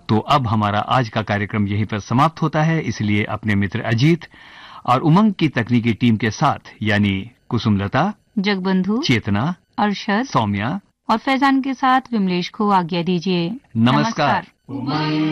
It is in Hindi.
तो अब हमारा आज का कार्यक्रम यहीं पर समाप्त होता है, इसलिए अपने मित्र अजीत और उमंग की तकनीकी टीम के साथ यानी कुसुमलता, जगबंधु, चेतना, अरशद, सौम्या और फैजान के साथ विमलेश को आज्ञा दीजिए। नमस्कार।